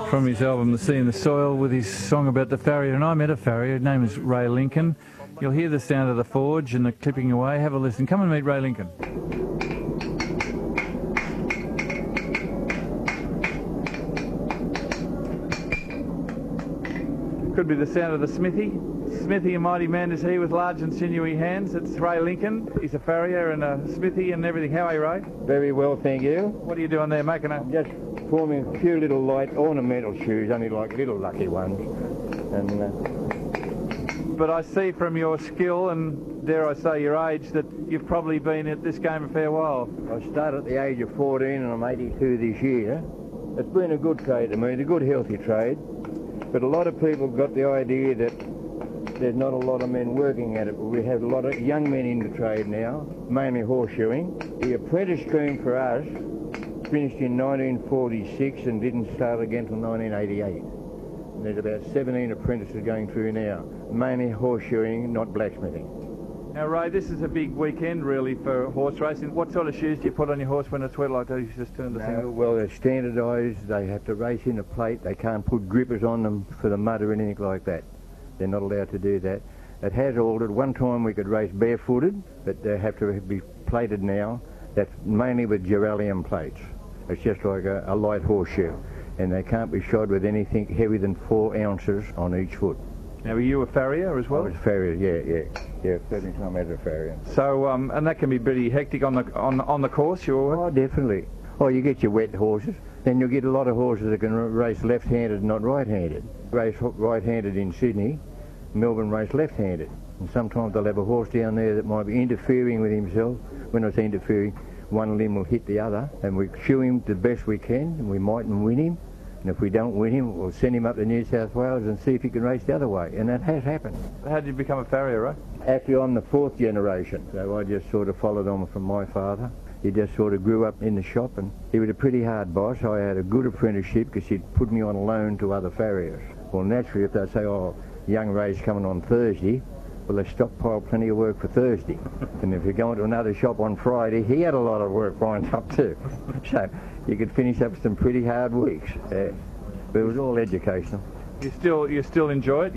from his album The Sea and the Soil with his song about the farrier. And I met a farrier, his name is Ray Lincoln. You'll hear the sound of the forge and the clipping away. Have a listen. Come and meet Ray Lincoln. Could be the sound of the smithy. Smithy, a mighty man is he with large and sinewy hands. It's Ray Lincoln. He's a farrier and a smithy and everything. How are you, Ray? Very well, thank you. What are you doing there, making a... Just forming a few little light ornamental shoes, only like little lucky ones. But I see from your skill and, dare I say, your age, that you've probably been at this game a fair while. I started at the age of 14 and I'm 82 this year. It's been a good trade to me, a good healthy trade. But a lot of people got the idea that there's not a lot of men working at it, but we have a lot of young men in the trade now, mainly horseshoeing. The apprentice scheme for us finished in 1946 and didn't start again until 1988. And there's about 17 apprentices going through now, mainly horseshoeing, not blacksmithing. Now, Ray, this is a big weekend, really, for horse racing. What sort of shoes do you put on your horse when it's wet like that? You just turn the thing up? Well, they're standardised. They have to race in a plate. They can't put grippers on them for the mud or anything like that. They're not allowed to do that. It has altered. One time we could race barefooted, but they have to be plated now. That's mainly with geranium plates. It's just like a light horseshoe. And they can't be shod with anything heavier than 4 ounces on each foot. Now, were you a farrier as well? I was a farrier, yeah, 13 times as a farrier. So, and that can be pretty hectic on the course, Oh, definitely. Oh, you get your wet horses, then you'll get a lot of horses that can race left-handed, not right-handed. Race right-handed in Sydney, Melbourne race left-handed. And sometimes they'll have a horse down there that might be interfering with himself. When I say interfering, one limb will hit the other, and we shoe him the best we can, and we mightn't win him. And if we don't win him, we'll send him up to New South Wales and see if he can race the other way. And that has happened. How did you become a farrier, Ray? Actually, I'm the 4th generation, so I just sort of followed on from my father. He just sort of grew up in the shop, and he was a pretty hard boss. I had a good apprenticeship because he'd put me on loan to other farriers. Well, naturally, if they say, oh, young Ray's coming on Thursday, well, they stockpile plenty of work for Thursday. And if you go into another shop on Friday, he had a lot of work lined up too. So you could finish up some pretty hard weeks. But it was all educational. You still enjoy it?